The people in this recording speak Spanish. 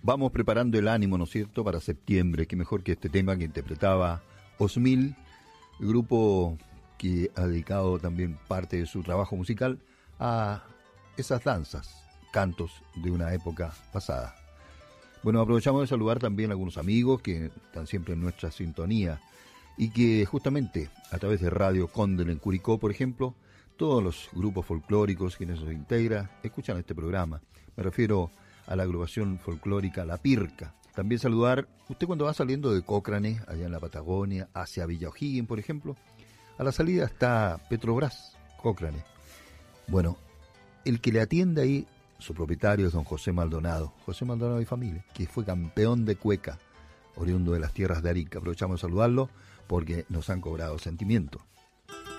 vamos preparando el ánimo, ¿no es cierto?, para septiembre. Qué mejor que este tema que interpretaba Osmil, grupo que ha dedicado también parte de su trabajo musical a esas danzas, cantos de una época pasada. Bueno, aprovechamos de saludar también a algunos amigos que están siempre en nuestra sintonía y que justamente a través de Radio Cóndel en Curicó, por ejemplo, todos los grupos folclóricos quienes los integran escuchan este programa. Me refiero a la agrupación folclórica La Pirca. También saludar, usted cuando va saliendo de Cócrane, allá en la Patagonia, hacia Villa O'Higgins, por ejemplo, a la salida está Petrobras, Cócrane. Bueno, el que le atiende ahí, su propietario es don José Maldonado y familia, que fue campeón de cueca, oriundo de las tierras de Arica. Aprovechamos de saludarlo porque nos han cobrado sentimiento.